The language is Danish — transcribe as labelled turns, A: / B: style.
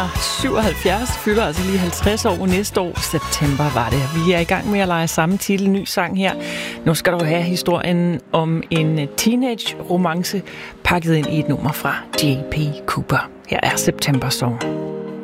A: 77 fylder altså lige 50 år næste år. September var det. Vi er i gang med at lege samme titel, ny sang her. Nu skal du have historien om en teenage-romance pakket ind i et nummer fra J.P. Cooper. Her er September Song.